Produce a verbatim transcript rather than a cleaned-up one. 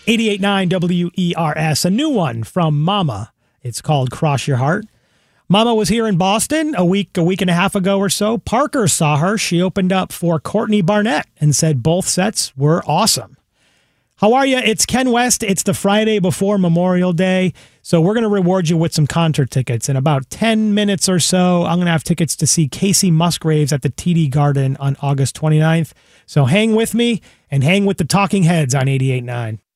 eighty-eight point nine W E R S, a new one from Mama. It's called Cross Your Heart. Mama was here in Boston a week, a week and a half ago or so. Parker saw her. She opened up for Courtney Barnett and said both sets were awesome. How are you? It's Ken West. It's the Friday before Memorial Day. So we're going to reward you with some concert tickets. In about ten minutes or so, I'm going to have tickets to see Casey Musgraves at the T D Garden on August twenty-ninth. So hang with me and hang with the Talking Heads on eighty-eight point nine.